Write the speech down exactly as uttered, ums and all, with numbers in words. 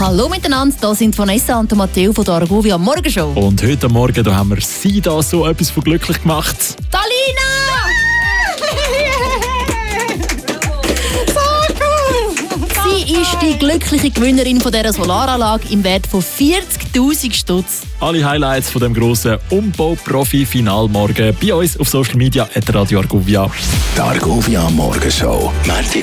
Hallo miteinander, hier sind Vanessa und Matteo von der Argovia Morgenshow. Und heute Morgen da haben wir sie da so etwas von glücklich gemacht. Talina! Sie ist die glückliche Gewinnerin von dieser Solaranlage im Wert von vierzigtausend Stutz. Alle Highlights von dem grossen Umbau-Profi-Final morgen bei uns auf Social Media at Radio Argovia. Die Argovia Morgenshow, Montag